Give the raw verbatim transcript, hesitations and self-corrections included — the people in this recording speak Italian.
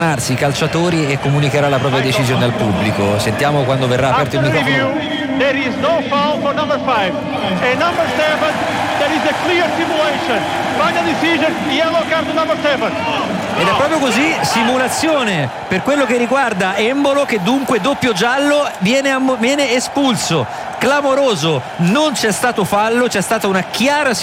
i calciatori e comunicherà la propria decisione al pubblico. Sentiamo quando verrà aperto il microfono. There is no foul for number five. And number seven, there is a clear simulation. Final decision, yellow card to number seven. Ed è proprio così, simulazione per quello che riguarda Embolo, che dunque doppio giallo, viene, viene espulso. Clamoroso, non c'è stato fallo, c'è stata una chiara